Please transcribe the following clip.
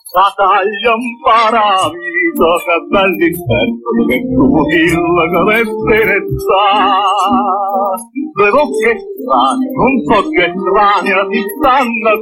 battaglia un paradiso, che bell'inferno che tu dillo che deve stare. Due bocche strane, non so che strane, si stanno